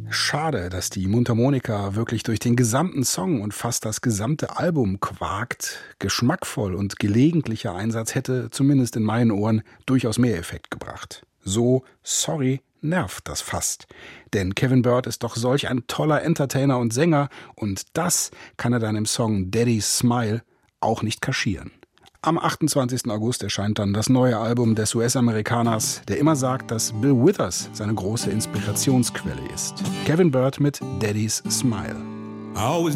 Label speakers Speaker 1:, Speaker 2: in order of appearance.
Speaker 1: Schade, dass die Mundharmonika wirklich durch den gesamten Song und fast das gesamte Album quakt. Geschmackvoll und gelegentlicher Einsatz hätte, zumindest in meinen Ohren, durchaus mehr Effekt gebracht. So, sorry, nervt das fast. Denn Kevin Byrd ist doch solch ein toller Entertainer und Sänger und das kann er dann im Song Daddy's Smile auch nicht kaschieren. Am 28. August erscheint dann das neue Album des US-Amerikaners, der immer sagt, dass Bill Withers seine große Inspirationsquelle ist. Kevin Byrd mit Daddy's Smile.
Speaker 2: I always